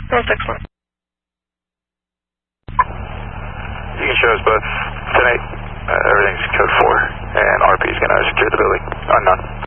That's excellent. You can show us both tonight. Everything's code 4, and RP is going to secure the building. Unknown.